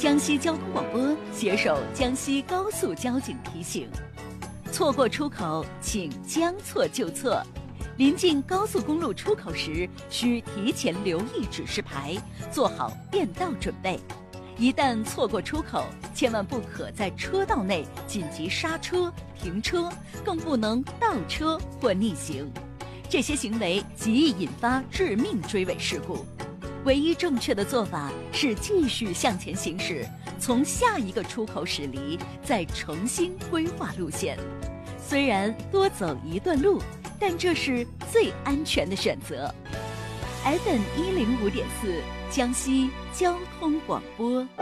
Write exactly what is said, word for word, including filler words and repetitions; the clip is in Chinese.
江西交通广播携手江西高速交警提醒：错过出口，请将错就错。临近高速公路出口时，需提前留意指示牌，做好变道准备。一旦错过出口，千万不可在车道内紧急刹车、停车，更不能倒车或逆行。这些行为极易引发致命追尾事故。唯一正确的做法是继续向前行驶，从下一个出口驶离，再重新规划路线。虽然多走一段路，但这是最安全的选择。F M 一零五点四，江西交通广播。